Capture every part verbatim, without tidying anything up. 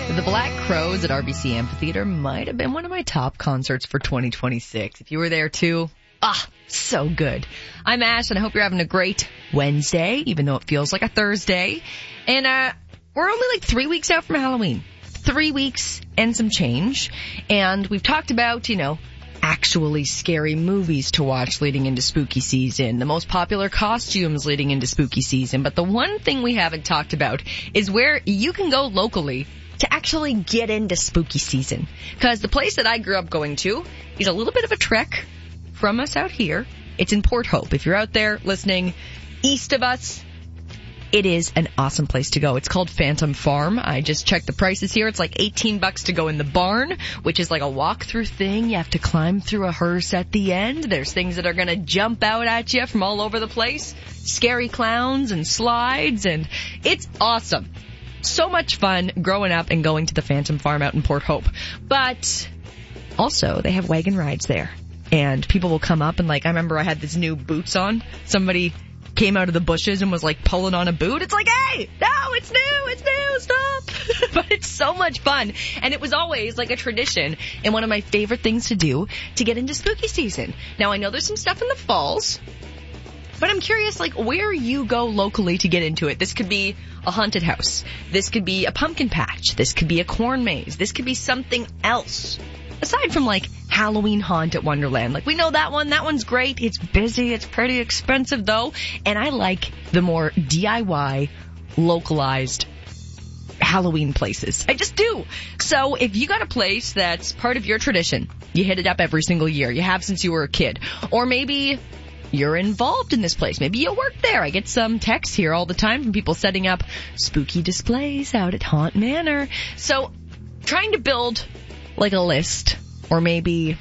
The Black Crowes at R B C Amphitheater might have been one of my top concerts for twenty twenty-six. If you were there too, ah, so good. I'm Ash, and I hope you're having a great Wednesday, even though it feels like a Thursday. And uh we're only like three weeks out from Halloween. Three weeks and some change. And we've talked about, you know, actually scary movies to watch leading into spooky season, the most popular costumes leading into spooky season. But the one thing we haven't talked about is where you can go locally to actually get into spooky season. Because the place that I grew up going to is a little bit of a trek from us out here. It's in Port Hope. If you're out there listening east of us, it is an awesome place to go. It's called Phantom Farm. I just checked the prices here. It's like eighteen bucks to go in the barn, which is like a walk-through thing. You have to climb through a hearse at the end. There's things that are going to jump out at you from all over the place. Scary clowns and slides, and it's awesome. So much fun growing up and going to the Phantom Farm out in Port Hope. But also, they have wagon rides there. And people will come up and, like, I remember I had this new boots on. Somebody came out of the bushes and was, like, pulling on a boot. It's like, hey, no, it's new, it's new, stop. But it's so much fun. And it was always, like, a tradition and one of my favorite things to do to get into spooky season. Now, I know there's some stuff in the falls, but I'm curious, like, where you go locally to get into it. This could be a haunted house. This could be a pumpkin patch. This could be a corn maze. This could be something else. Aside from, like, Halloween Haunt at Wonderland. Like, we know that one. That one's great. It's busy. It's pretty expensive, though. And I like the more D I Y, localized Halloween places. I just do. So if you got a place that's part of your tradition, you hit it up every single year. You have since you were a kid. Or maybe you're involved in this place. Maybe you work there. I get some texts here all the time from people setting up spooky displays out at Haunt Manor. So trying to build like a list, or maybe,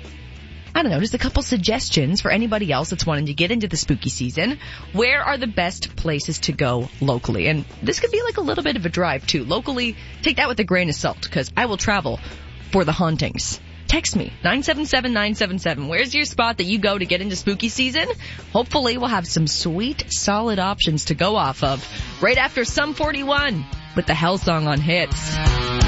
I don't know, just a couple suggestions for anybody else that's wanting to get into the spooky season. Where are the best places to go locally? And this could be like a little bit of a drive too. Locally, take that with a grain of salt, because I will travel for the hauntings. Text me, nine seven seven nine seven seven. Where's your spot that you go to get into spooky season? Hopefully we'll have some sweet, solid options to go off of right after Sum forty-one with the Hell Song on Hits.